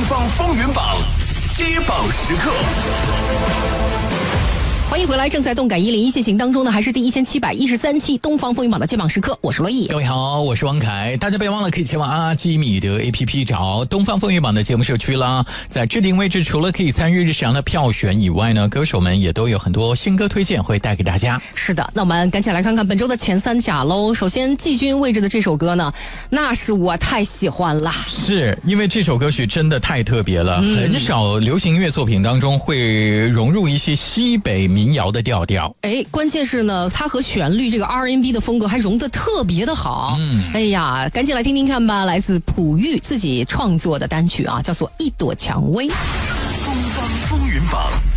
方风云榜揭榜时刻。 欢迎回来，正在动感101进行当中的还是第1713期东方风云榜的揭榜时刻，我是罗毅。 各位好，我是王凯，大家别忘了可以前往阿基米德 APP 找东方风云榜的节目社区啦。在置顶位置，除了可以参与日常的票选以外呢，歌手们也都有很多新歌推荐会带给大家。 是的，那我们赶紧来看看本周的前3甲喽。首先季军位置的这首歌呢，那是我太喜欢了， 是因为这首歌曲真的太特别了，很少流行音乐作品当中会融入一些西北民谣的调调。 关键是呢，它和旋律这个 R&B 的风格还融得特别的好。哎呀，赶紧来听听看吧，来自朴玉自己创作的单曲啊，叫做《一朵蔷薇》。 东方风云榜